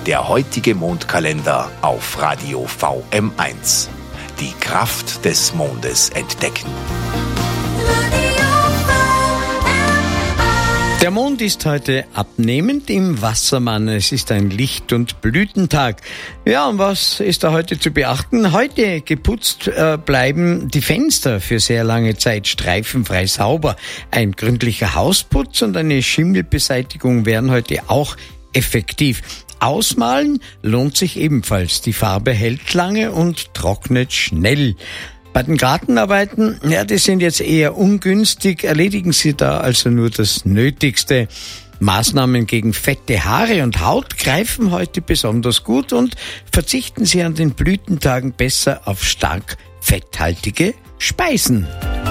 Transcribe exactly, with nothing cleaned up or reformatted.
Der heutige Mondkalender auf Radio V M eins. Die Kraft des Mondes entdecken. Der Mond ist heute abnehmend im Wassermann. Es ist ein Licht- und Blütentag. Ja, und was ist da heute zu beachten? Heute geputzt äh, bleiben die Fenster für sehr lange Zeit streifenfrei sauber. Ein gründlicher Hausputz und eine Schimmelbeseitigung wären heute auch effektiv. Ausmalen lohnt sich ebenfalls. Die Farbe hält lange und trocknet schnell. Bei den Gartenarbeiten, ja, die sind jetzt eher ungünstig. Erledigen Sie da also nur das Nötigste. Maßnahmen gegen fette Haare und Haut greifen heute besonders gut und verzichten Sie an den Blütentagen besser auf stark fetthaltige Speisen.